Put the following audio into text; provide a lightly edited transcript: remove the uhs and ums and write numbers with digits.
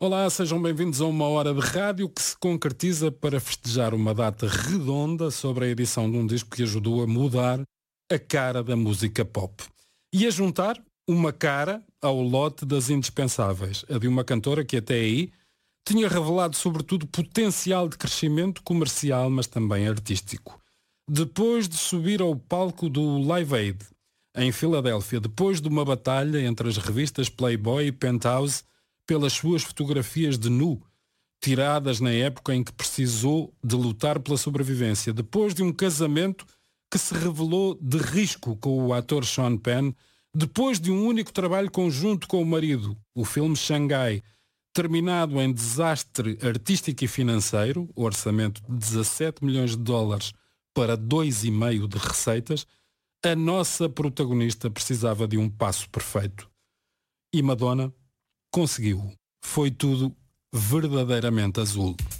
Olá, sejam bem-vindos a uma hora de rádio que se concretiza para festejar uma data redonda sobre a edição de um disco que ajudou a mudar a cara da música pop. E a juntar uma cara ao lote das indispensáveis, a de uma cantora que até aí tinha revelado sobretudo potencial de crescimento comercial, mas também artístico. Depois de subir ao palco do Live Aid, em Filadélfia, depois de uma batalha entre as revistas Playboy e Penthouse, pelas suas fotografias de nu, tiradas na época em que precisou de lutar pela sobrevivência, depois de um casamento que se revelou de risco com o ator Sean Penn, depois de um único trabalho conjunto com o marido, o filme Xangai, terminado em desastre artístico e financeiro, o orçamento de 17 milhões de dólares para 2,5 de receitas, a nossa protagonista precisava de um passo perfeito. E Madonna conseguiu. Foi tudo verdadeiramente azul.